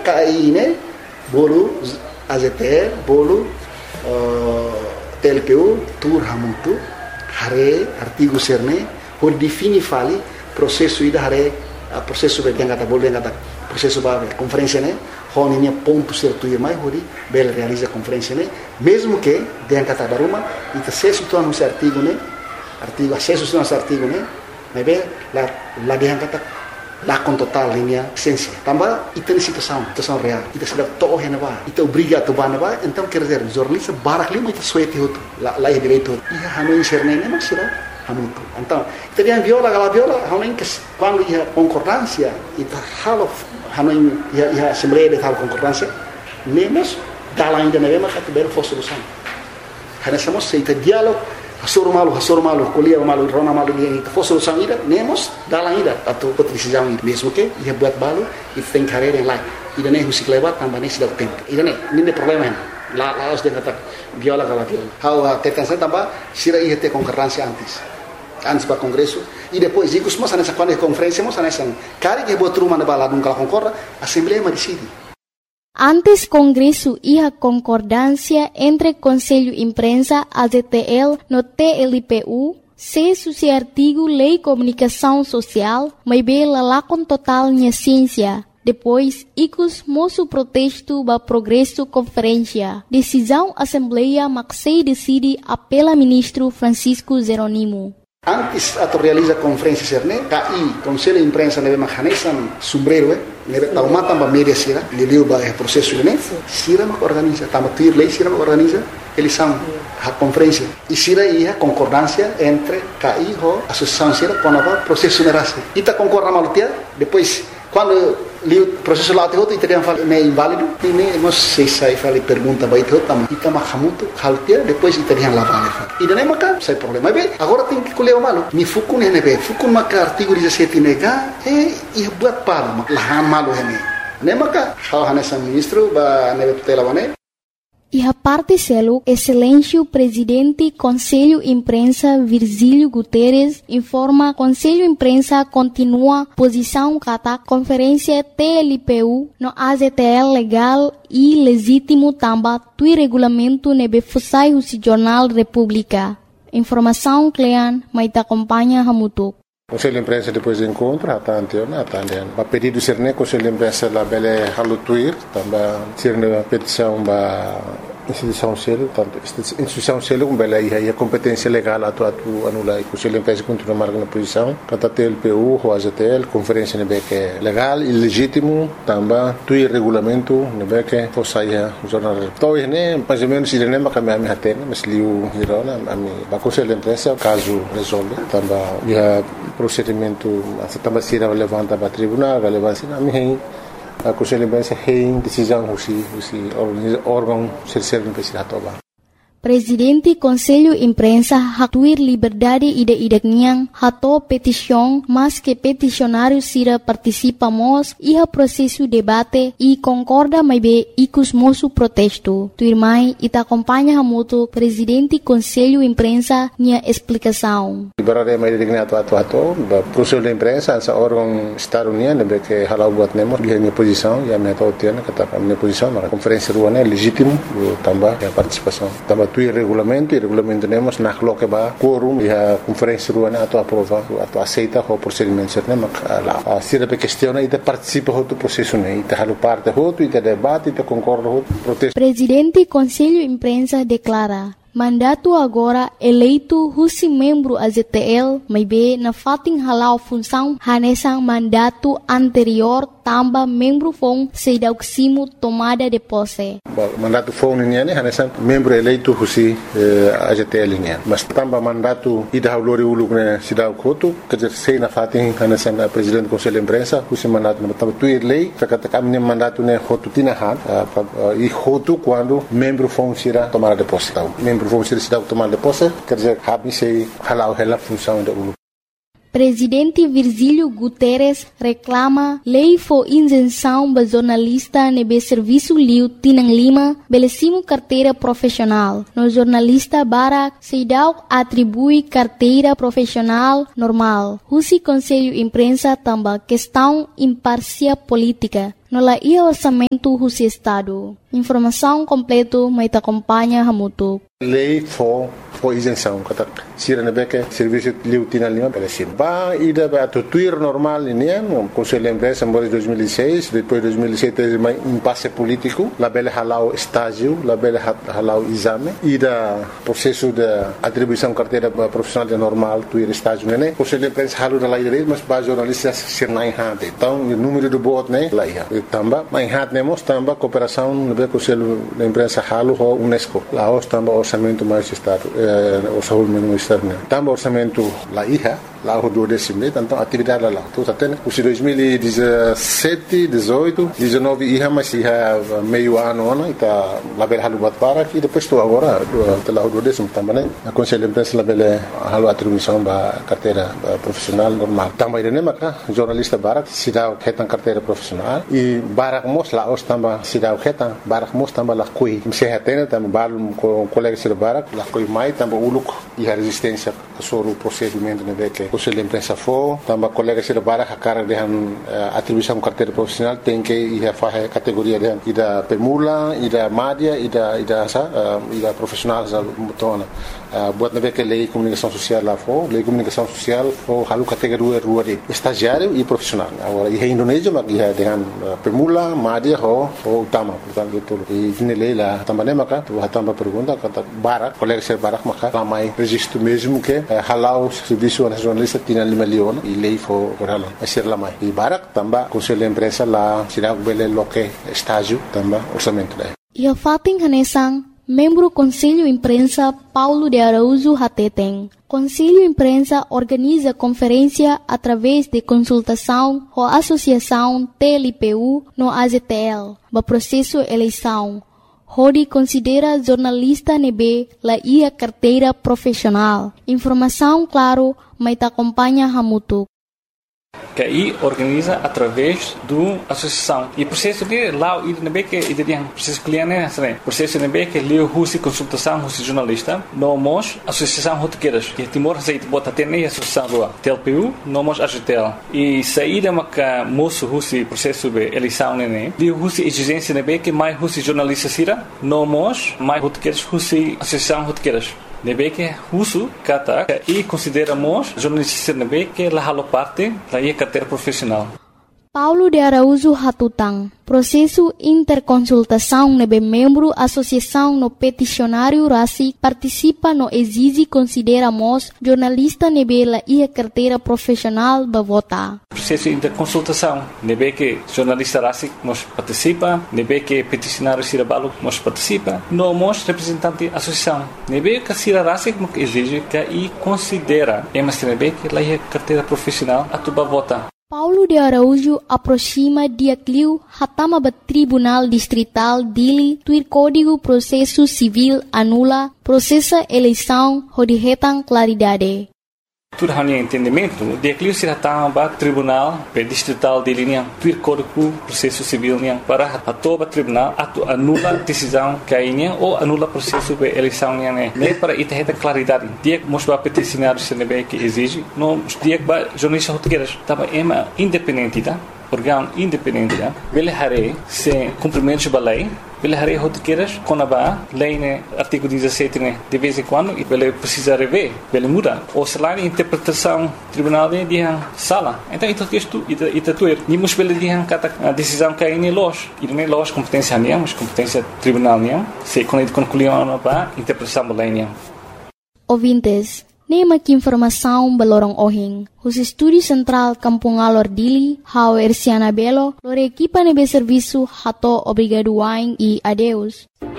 KI né, bolo AZTL, bolo TLPU, tur hamutu, hare artigo serne, hor defini fali processo ida hare processo be yang kata bolo yang kata processo ba conferência né, honinya ponto certo e mais hori bela realiza conferência né, mesmo que yang kata baruma ita acesso tu anu artigo né, artigo acesso tu anu artigo né, mas be la yang kata lakon total linha essência tambah ita ni situação real ita sudah toh henaba ita obriga tu banaba então quer dizer jornalista barak lima ita suete hotu la direito ia hanu inserne ne mas sira hamutu então ita dia viola hanu que quando ia concordância ita halo hanu ia assembleia de tal concordância nemos dalam ainda neve mas que belo fosse solução hana somos ita diálogo Hasur malu, kuliah malu, rona malu dia itu solusi ida, nemos dalam ida atau decisão ida. Mesmo que ia buat balu, itu tem carreira yang lain. Ida nem musik lewat tambah nem sudah tempo. Ida nem problema hen. Laos dia kata viola kalau viola. How tetan saya tambah sira ia ter concorrência antes para congresso e depois ikut semua nessa quando conferência semua nessa kali que buat rumah na bala nunca concorda, assembleia decide. Antes Congresso ia concordância entre Conselho Imprensa, AZTL, no TLPU, se suci artigo Lei Comunicação Social, mas bela lakon total nya ciência. Depois, icus moço protesto ba progresso conferência. Decisão Assembleia Maxei decide apela ministro Francisco Jeronimo. Antes atau realiza conferência serne, KI, Conselho Imprensa neve mahanesan sombrero, neve tauma tamba media sira, liliu ba processo ne, sira mak organiza, tamba tuir lei sira mak organiza, eles são a conferência. E sira ia concordância entre KI ho associação sira com a processo nerase. Ita concorda malutia, depois quando li processo lá outro italiano fala é inválido, e nós sei sai fala pergunta vai ter também. Ita mahamutu haltia, depois italiano lá vale. E daí maca sai problema. Bem, agora tem que colher o malo. Mi fukun nebe, fukun maca artigo 17 nega e buat palo, lahan malo hene. Ne maca hal hanesa ministro ba nebe tutela wane. E a parte selo, excelência presidente Conselho Imprensa Virgílio Guterres informa Conselho Imprensa continua posição kata conferência TLPU no AZTL legal e legítimo tamba tui regulamento nebe fusai husi Jornal República. Informação Clean, maita acompanha hamutuk. Conselho de Imprensa depois do encontro, atendendo. A pedido de Conselho de Imprensa lá bele halutuir, também sirne petição ba instituição selo, tanto instituição selo com bele aí a competência legal atu anula e Conselho de Imprensa continua marcando posição, kata TLPU, o AZTL, conferência nebe que legal e legítimo, também tui regulamento nebe que fosaia jornal. Então né, mais ou menos ele nem makame ami hatene, mas liu hirona ami ba Conselho de Imprensa caso resolve, também ia procedimento também se levanta para tribunal, relevância na minha a Conselho de Imprensa tem decisão órgão terceiro imprensa atoba. Presidente Conselho Imprensa hatuir liberdade ide niang hato petição, mas que peticionário sira participamos e processo debate e concorda mais bem icus moço protesto. Tuirmai ita acompanha hamuto Presidente Conselho Imprensa nia explicação. Liberdade mais digna atu Conselho de Imprensa essa órgão Estado União nebe que halau buat nemos dia minha posição e a minha tautiana kata minha posição na conferência ruana legítimo tambah a participação tambah tu regulamento temos na coloca ba quorum e a conferência ruana atau aprova atau aceita o procedimento certo lá a sira pe questiona e participa do processo né e halu parte e debate e concorda protesto. Presidente Conselho Imprensa declara mandato agora eleito husi membro AZTL may be na fating halau função hanesang mandato anterior tamba membro fong sedauksimo tomada de posse. Mandato fong niya ni hanesang membro eleito husi AZTL niya. Mas tamba mandato ida haulori uluk na sidaw koto kajer sei na fating hanesang presidente Conselho de Imprensa husi mandato na tamba tuir lei kakatakam ni mandato na hotu tinahan e hotu quando membro fong sira tomada de posse. Membro vão ser cidade tomar de posse, quer dizer, habis sei halau hela função da ulu. Presidente Virgílio Guterres reclama lei for isenção para jornalista nebe serviço liu Tinang Lima belecimo carteira profissional. No jornalista Barak Seidau atribui carteira profissional normal. Husi Conselho Imprensa também questão imparcial política. No la ia orçamento Husi Estado. Informação completa mai acompanha Hamutu. Lei for isenção, kata sira na beke serviço liu Tinang Lima belecim. Ba ida ba tuir normal ini Conselho de Imprensa em 2006, depois 2007 teve um impasse político, la bele halau estágio, la bele halau exame, ida processo de atribuição carteira profissional de normal tuir estágio né. Conselho de Imprensa halu da lei dele, mas ba jornalistas ser na enhate. Então o número do voto né lá ia. Tamba, mas enhate nemos tamba cooperação no Conselho de Imprensa halu ho UNESCO. Lá os tamba orçamento mais estado, orçamento mais estado né. Tamba orçamento lá ia. Lá o 12 então atividade lá tudo até os 2017 18 19 ia mas ia meio ano né tá lá bela halu bat para e depois estou agora lá o 12 também né a Conselho de Imprensa lá bela halu atribuição da carteira profissional normal também né maca jornalista Barak se dá retan carteira profissional e Barak mos lá os também se dá retan Barak mos também lá coi se retena também balum com colegas de Barak lá coi mais também uluk e a resistência sobre o procedimento né que Conselho de Imprensa for, também colegas de Barak a cara de atribuição carteira profissional tem que ir a fazer categoria de ida permula, ida média, ida profissional za mutona. Buat na que lei comunicação social lá for, lei comunicação social for halu categoria rua de estagiário e profissional. Agora em Indonésia mas ia dengan permula, média ho utama, portanto itu. E ini lei lá também maka tu também pergunta kata Barak, colegas de Barak maka ramai registro mesmo que halau serviço nacional Tinang Lima Leon e lei for orala ser lá mais e Barak também Conselho de Imprensa lá será bele loque estágio também orçamento lá e a Fating Hanesang membro Conselho Imprensa Paulo de Araújo Hateteng. Conselho Imprensa organiza conferência através de consultação com a Associação TLPU no AZTL, para processo eleição. Hodi considera jornalista nebe la ia carteira profissional. Informação claro, mas acompanha Hamutu. Que aí organiza através do associação e processo de lá e nebe que ideia processo cliente né processo nebe que leu husi consultação husi jornalista nomos associação rotequeiras que Timor aceita bota ter nem associação do TLPU nomos AGTL e saída maca moço husi processo de eleição né de husi exigência nebe que mais husi jornalista sira nomos mais rotequeiras husi associação rotequeiras nebe que husu kata e consideramos jornalistas nebe que la halo parte la ia carteira profissional. Paulo de Araújo Hatutang. Processo interconsultação nebe membro associação no peticionário RACI participa no exige consideramos jornalista nebe la ia carteira profissional ba votar. Processo interconsultação nebe que jornalista RACI nos participa, nebe que peticionário Sirabalo nos participa, nomos representante associação. Nebe que Sira RACI exige que e considera mas nebe que la ia carteira profissional atuba votar. Paulo de Araújo aproxima dia cliu hatama ba Tribunal Distrital dili tuir Código Processo Civil anula processa eleição hodihetan claridade. Tudo hanya entendimento, dia cliu se hatama ba Tribunal Distrital dili niang tuir Código Processo Civil niang para hatoba tribunal atu anula decisão kainya ou anula processo de eleição niang ne para itaheta claridade. Dia mosba peticionário senebe que exige, no dia ba jornalista rotequeiras tava ema independente tá? Órgão independente tá? Vele hare se cumprimento da lei. Vele hare rotequeiras conaba lei né artigo 17 né de vez em quando e vele precisa rever, vele muda. Ou se lá interpretação tribunal de sala. Então isso tuer. Nimos vele dihan kata a decisão que aí los. E nem los competência niam, mas competência tribunal niam. Se quando concluiu para interpretação da lei niam. Ouvintes, nema que informação balorong ohing. Os Estúdio Central Kampung Alor Dili, Hau Ersiana Belo, lore equipa nebe serviço hato obrigado wain e adeus.